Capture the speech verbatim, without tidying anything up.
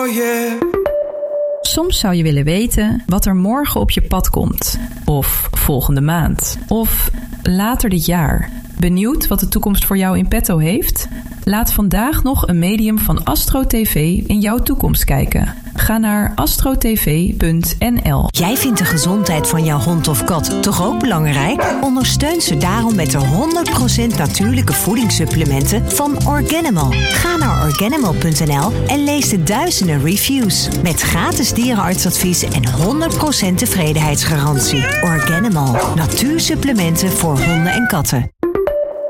Oh yeah. Soms zou je willen weten wat er morgen op je pad komt. Of volgende maand. Of later dit jaar. Benieuwd wat de toekomst voor jou in petto heeft? Laat vandaag nog een medium van Astro T V in jouw toekomst kijken. Ga naar astrotv punt n l. Jij vindt de gezondheid van jouw hond of kat toch ook belangrijk? Ondersteun ze daarom met de honderd procent natuurlijke voedingssupplementen van Organimal. Ga naar organimal punt n l en lees de duizenden reviews. Met gratis dierenartsadvies en honderd procent tevredenheidsgarantie. Organimal. Natuursupplementen voor honden en katten.